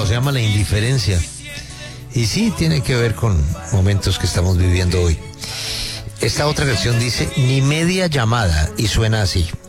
llamado, se llama La Indiferencia. Y sí, tiene que ver con momentos que estamos viviendo hoy. Esta otra versión dice Ni media llamada y suena así.